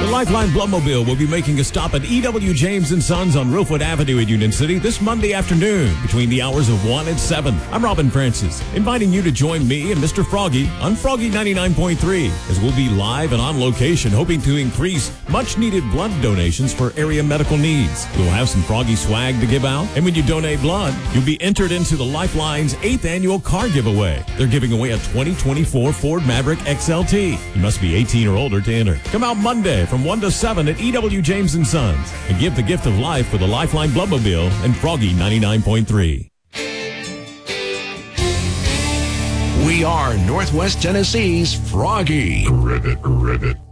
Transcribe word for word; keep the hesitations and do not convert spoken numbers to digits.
The Lifeline Bloodmobile will be making a stop at E W. James and Sons on Rosewood Avenue in Union City this Monday afternoon between the hours of one and seven. I'm Robin Francis, inviting you to join me and Mister Froggy on Froggy ninety-nine point three as we'll be live and on location hoping to increase much-needed blood donations for area medical needs. We'll have some Froggy swag to give out, and when you donate blood, you'll be entered into the Lifeline's eighth annual car giveaway. They're giving away a twenty twenty-four Ford Maverick X L T. You must be eighteen or older to enter. Come out Monday from one to seven at E W. James and Sons and give the gift of life for the Lifeline Bloodmobile and Froggy ninety-nine point three. We are Northwest Tennessee's Froggy. Ribbit, ribbit.